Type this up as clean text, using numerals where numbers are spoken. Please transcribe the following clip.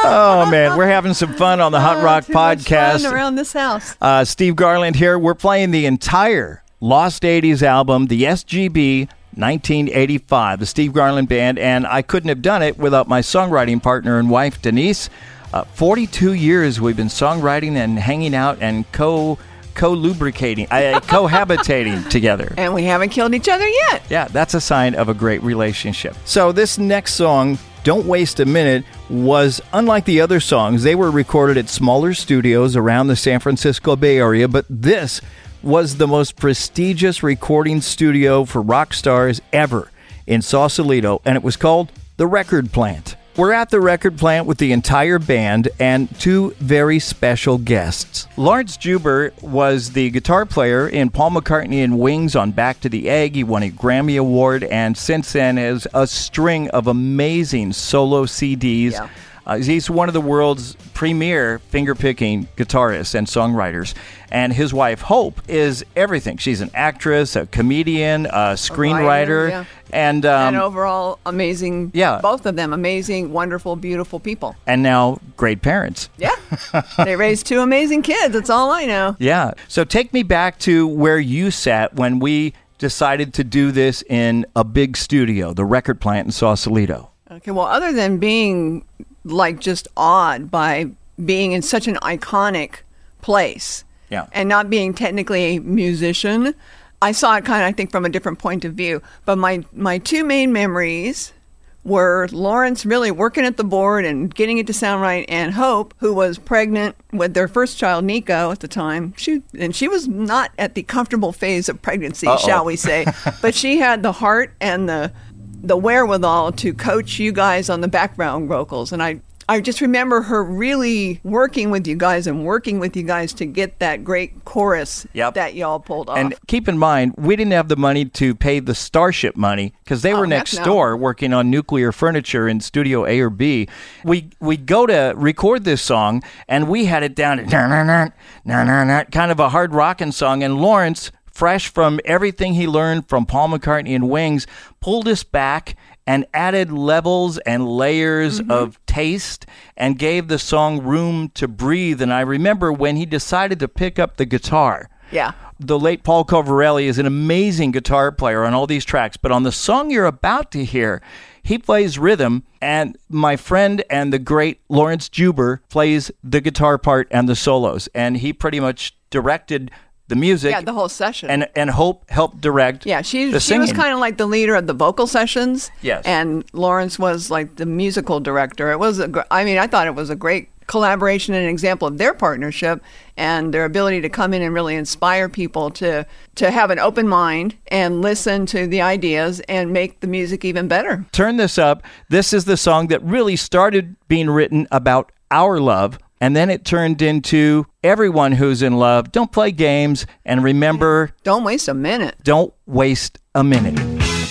Oh, man, we're having some fun on the Hot Rock too much Podcast. fun around this house. Steve Garland here. We're playing the entire Lost 80s album, the SGB 1985, the Steve Garland Band, and I couldn't have done it without my songwriting partner and wife, Denise. 42 years we've been songwriting and hanging out and co-lubricating, cohabitating together. And we haven't killed each other yet. Yeah, that's a sign of a great relationship. So this next song, Don't Waste a Minute, was unlike the other songs. They were recorded at smaller studios around the San Francisco Bay Area, but this was the most prestigious recording studio for rock stars ever in Sausalito, and it was called The Record Plant. We're at the record plant with the entire band and two very special guests. Lawrence Juber was the guitar player in Paul McCartney and Wings on Back to the Egg. He won a Grammy Award and since then has a string of amazing solo CDs. Yeah. He's one of the world's premier finger-picking guitarists and songwriters. And his wife, Hope, is everything. She's an actress, a comedian, a screenwriter. Yeah. And overall amazing, Yeah. both of them amazing, wonderful, beautiful people. and now great parents. Yeah. They raised two amazing kids. That's all I know. Yeah. So take me back to where you sat when we decided to do this in a big studio, the record plant in Sausalito. Okay, well, other than being like just awed by being in such an iconic place Yeah. and not being technically a musician, I saw it kind of, I think, from a different point of view. But my two main memories were Lawrence really working at the board and getting it to sound right, and Hope, who was pregnant with their first child, Nico, at the time. She was not at the comfortable phase of pregnancy, shall we say. But she had the heart and the wherewithal to coach you guys on the background vocals. And I just remember her really working with you guys to get that great chorus that y'all pulled off. And keep in mind, we didn't have the money to pay the Starship money because they were next door working on Nuclear Furniture in Studio A or B. We go to record this song, and we had it down to kind of a hard rockin' song, and Lawrence, fresh from everything he learned from Paul McCartney and Wings, pulled us back and added levels and layers of taste and gave the song room to breathe. And I remember when he decided to pick up the guitar. Yeah. The late Paul Covarelli is an amazing guitar player on all these tracks, but on the song you're about to hear, he plays rhythm, and my friend and the great Lawrence Juber plays the guitar part and the solos, and he pretty much directed the music. Yeah, the whole session. And Hope helped direct she the singing. was kind of like the leader of the vocal sessions. Yes. And Lawrence was like the musical director. It was I thought it was a great collaboration and an example of their partnership and their ability to come in and really inspire people to have an open mind and listen to the ideas and make the music even better. Turn this up. This is the song that really started being written about our love. And then it turned into everyone who's in love. Don't play games. And remember, Don't waste a minute. don't waste a minute.